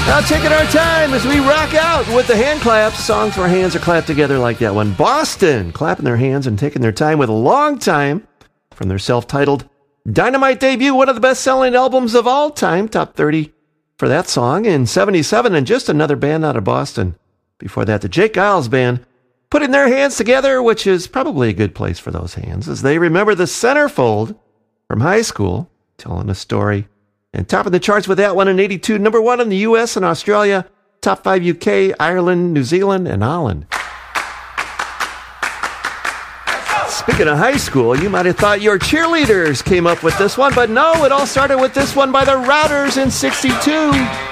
Now taking our time as we rock out with the hand claps. Songs where hands are clapped together like that one. Boston, clapping their hands and taking their time with A Long Time from their self-titled Dynamite debut, one of the best-selling albums of all time. Top 30 for that song in 77, and just another band out of Boston. Before that, the Jake Giles Band, putting their hands together, which is probably a good place for those hands, as they remember the centerfold from high school, telling a story. And topping the charts with that one in 82, number 1 in the U.S. and Australia, top 5 UK, Ireland, New Zealand, and Holland. Speaking of high school, you might have thought your cheerleaders came up with this one, but no, it all started with this one by the Routers in 62.